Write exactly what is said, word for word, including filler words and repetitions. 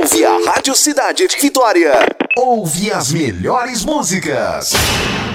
Ouve a Rádio Cidade de Vitória. Ouve as melhores músicas.